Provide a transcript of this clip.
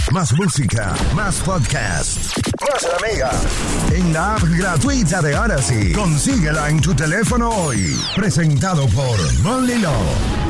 más música, más podcast, más la mega. En la app gratuita de Odyssey. Consíguela en tu teléfono hoy. Presentado por Monly Law.